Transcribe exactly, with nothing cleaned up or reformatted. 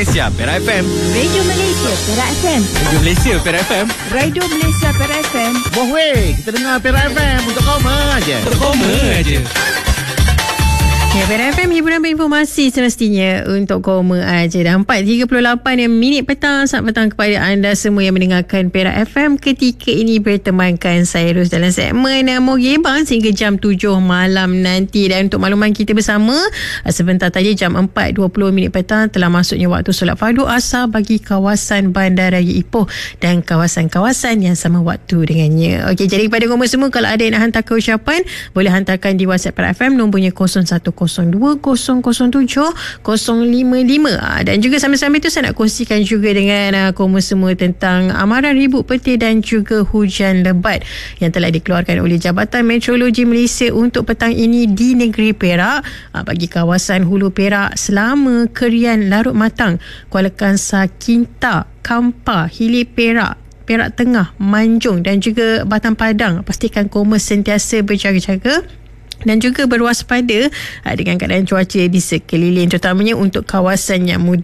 Malaysia Perak F M. Radio Malaysia Perak F M. Radio Malaysia Perak F M. Radio Malaysia Perak F M. Boh weh, kita dengar Perak F M untuk koma aja. Untuk koma aja. Ya, Perak F M, hiburan berinformasi semestinya untuk koma aja. Dah empat tiga puluh lapan minit petang. Selamat petang kepada anda semua yang mendengarkan Perak F M ketika ini bertemankan saya Ros dalam segmen Mogebang sehingga jam tujuh malam nanti. Dan untuk makluman kita bersama, sebentar tadi jam empat dua puluh minit petang telah masuknya waktu solat fardu asar bagi kawasan Bandaraya Ipoh dan kawasan-kawasan yang sama waktu dengannya. Okey, jadi kepada koma semua, kalau ada yang nak hantar keucapan, boleh hantarkan di WhatsApp Perak F M, nombornya kosong satu kosong dua kosong kosong tujuh kosong lima lima. Dan juga sambil-sambil itu saya nak kongsikan juga dengan uh, koma semua tentang amaran ribut petir dan juga hujan lebat yang telah dikeluarkan oleh Jabatan Meteorologi Malaysia untuk petang ini di negeri Perak uh, bagi kawasan Hulu Perak, Selama, Kerian, Larut Matang, Kuala Kangsar, Kinta, Kampar, Hilir Perak, Perak Tengah, Manjung dan juga Batang Padang. Pastikan koma sentiasa berjaga-jaga dan juga berwaspada dengan keadaan cuaca di sekeliling, terutamanya untuk kawasan yang mudah